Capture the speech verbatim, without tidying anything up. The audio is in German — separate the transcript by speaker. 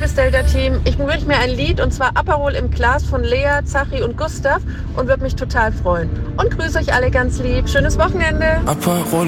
Speaker 1: liebes Delta-Team. Ich wünsche mir ein Lied und zwar Aperol im Glas von Lea, Zachi und Gustav und würde mich total freuen. Und grüße euch alle ganz lieb. Schönes Wochenende.
Speaker 2: Aperol